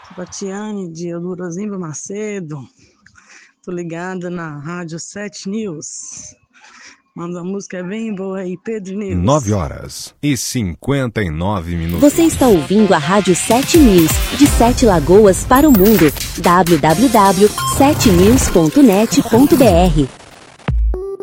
Tatiane de Eudorozinho Macedo. Tô ligada na Rádio 7 News. Manda a música bem boa aí, Pedro News. 9h59. Você está ouvindo a Rádio 7 News, de 7 Lagoas para o mundo. www.7news.net.br